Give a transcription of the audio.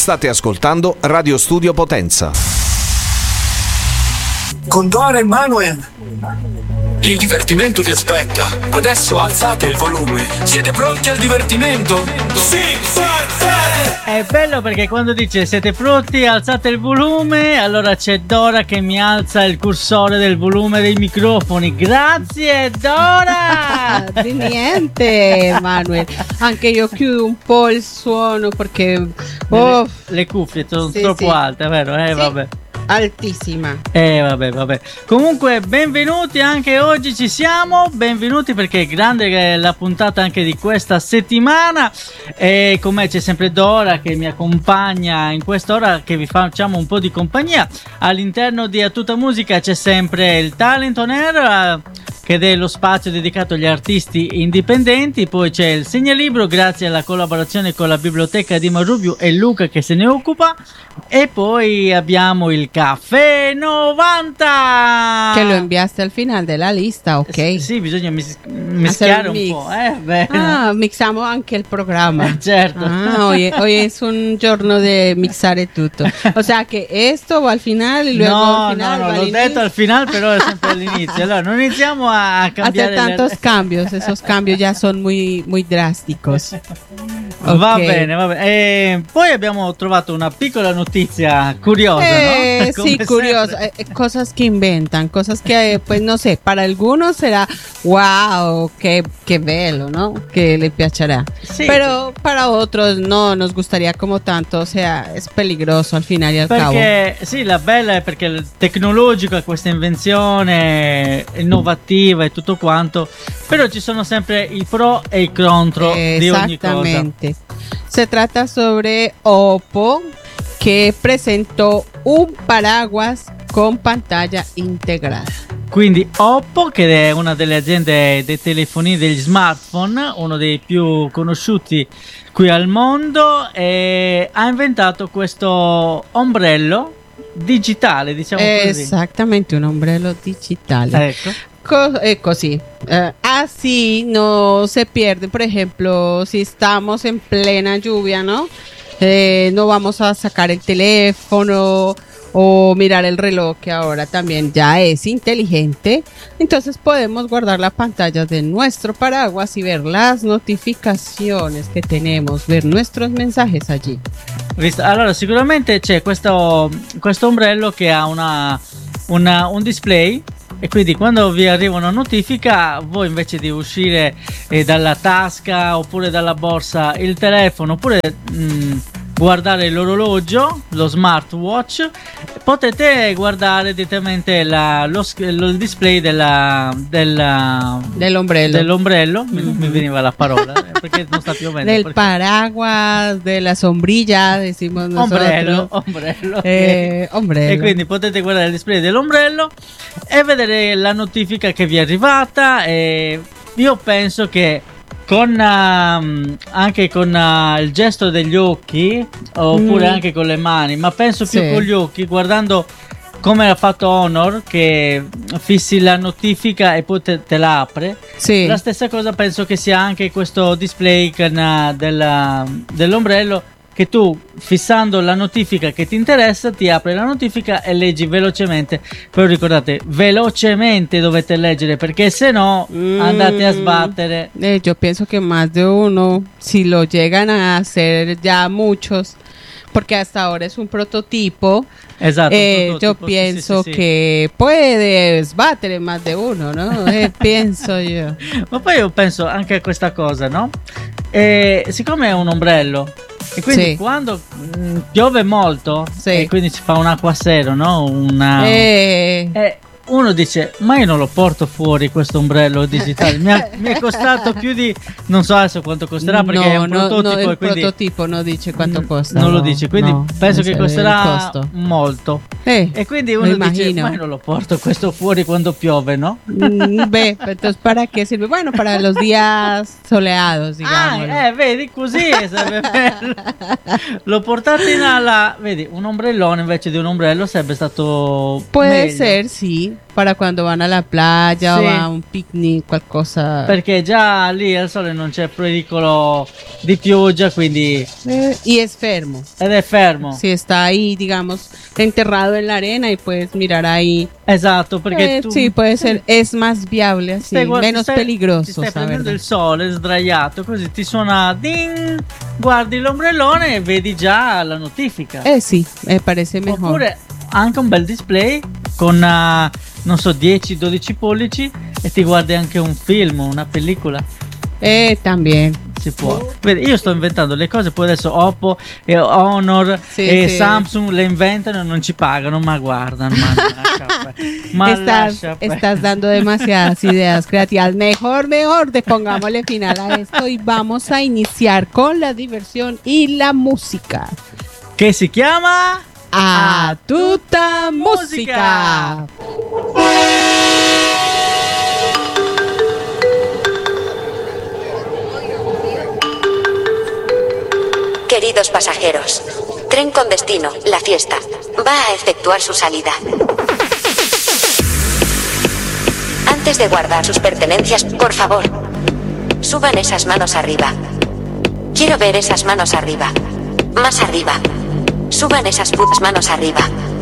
State ascoltando Radio Studio Potenza. Con Dora e Manuel. Il divertimento vi aspetta. Adesso alzate il volume. Siete pronti al divertimento? Sì, È bello perché quando dice siete pronti, alzate il volume, allora c'è Dora che mi alza il cursore del volume dei microfoni. Grazie Dora! Di niente Manuel. Anche io chiudo un po' il suono perché le cuffie sono sì, troppo sì. alte, vero? Sì. Vabbè. Altissima. Vabbè. Comunque, benvenuti anche oggi, ci siamo. Benvenuti perché è grande la puntata anche di questa settimana. E con me c'è sempre Dora che mi accompagna in quest'ora, che vi facciamo un po' di compagnia. All'interno di A Tutta Musica c'è sempre il Talent On Air, che è lo spazio dedicato agli artisti indipendenti. Poi c'è il Segnalibro, grazie alla collaborazione con la biblioteca di Marubio e Luca che se ne occupa. E poi abbiamo il Caffè 90 che lo inviaste al final della lista, ok? Sì, bisogna mischiare un po', mixamos anche il programma. Certo. Hoy es un giorno de mixare tutto. O sea que esto va al final y luego al final no, va l'ho detto al final, però è sempre all'inizio. Allora non iniziamo a cambiare hacer tantos cambios, esos cambios ya son muy drásticos. Okay. Va bene. Poi abbiamo trovato una piccola notizia curiosa, ¿no? Sí, curiosa. Cosas que inventan, cosas que, pues no sé, para algunos será wow, qué bello, ¿no? Que le piacerá. Sí. Pero para otros no nos gustaría como tanto, o sea, es peligroso al final y al cabo. Perché sì, la bella è perché il tecnologico è questa invenzione innovativa e tutto quanto, però ci sono sempre i pro e i contro di ogni cosa. Exactamente. Se trata sobre Oppo, che presentò un paraguas con pantalla integrata. Quindi Oppo, che è una delle aziende dei telefonini, degli smartphone, uno dei più conosciuti qui al mondo, ha inventato questo ombrello digitale, diciamo così. Esattamente, un ombrello digitale. Ecco. Così. Así no se pierde, por ejemplo, si estamos en plena lluvia, ¿no? No vamos a sacar el teléfono o mirar el reloj, que ahora también ya es inteligente. Entonces podemos guardar la pantalla de nuestro paraguas y ver las notificaciones que tenemos, ver nuestros mensajes allí. Allora sicuramente c'è questo ombrello che ha un display, e quindi quando vi arriva una notifica, voi invece di uscire dalla tasca oppure dalla borsa il telefono, oppure guardare l'orologio, lo smartwatch, potete guardare direttamente il display dell'ombrello. Mi veniva la parola perché non sta piovendo. Del paraguas, della sombrilla, decimos nosotros. Ombrello. Ombrello. E quindi potete guardare il display dell'ombrello e vedere la notifica che vi è arrivata. E io penso che anche con il gesto degli occhi, oppure anche con le mani, ma penso più con gli occhi, guardando come ha fatto Honor, che fissi la notifica e poi te la apre. Sì. La stessa cosa penso che sia anche questo display dell'ombrello, che tu, fissando la notifica che ti interessa, ti apre la notifica e leggi velocemente. Però ricordate, velocemente dovete leggere, perché se no andate a sbattere. Yo pienso que más de uno, si lo llegan a hacer ya muchos, porque hasta ahora es un prototipo. Esatto, yo pienso que puede sbattere más de uno, ¿no? Penso io. Ma poi io penso anche a questa cosa, no? Siccome è un ombrello, e quindi quando piove molto, e quindi si fa un acquazzero, no? Uno dice, ma io non lo porto fuori questo ombrello digitale, mi è costato più di, non so adesso quanto costerà, perché è un prototipo, il e quindi prototipo non dice quanto costa, non lo dice, quindi penso che costerà molto, e quindi uno dice, ma io non lo porto questo fuori quando piove, no? Entonces ¿para qué sirve? Bueno, para los días soleados, digamos. Vedi, così sarebbe bello. Lo portate in ala, vedi, un ombrellone invece di un ombrello sarebbe stato puede meglio. ser, sí. para cuando van a la playa Sì. o a un picnic, qualcosa. Perché già lì al sole non c'è pericolo di pioggia, quindi Y es fermo. ed è fermo. Si está ahí, digamos, enterrado en la arena y puedes mirar ahí. Esatto, perché tu Sí, puede ser, es más viable así, stai guard- menos stai- peligroso, ti stai la prendendo verdad. il sole sdraiato, così ti suona ding, guardi l'ombrellone e vedi già la notifica. Sí, me parece mejor. Oppure anche un bel display con non so 10-12 pollici e ti guardi anche un film, una pellicola. También. Si può. Vedi, io sto inventando le cose, poi adesso Oppo e Honor Sì, e sì. Samsung le inventano e non ci pagano, ma guardano, ma lascia pe- ma lascia pe- Estás dando demasiadas ideas creativas. Mejor, pongámosle final a esto y vamos a iniciar con la diversión y la música. che si chiama A tutta música. Queridos pasajeros, tren con destino, La Fiesta, va a efectuar su salida. Antes de guardar sus pertenencias, por favor, suban esas manos arriba. Quiero ver esas manos arriba. Más arriba. Suban esas putas manos arriba.